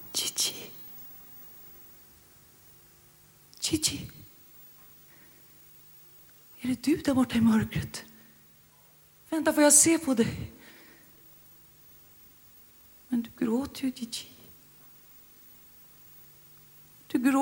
Gigi. Gigi. Är det du där borta i mörkret? Vänta, får jag se på dig? Men du gråter ju, Gigi. Du gråter.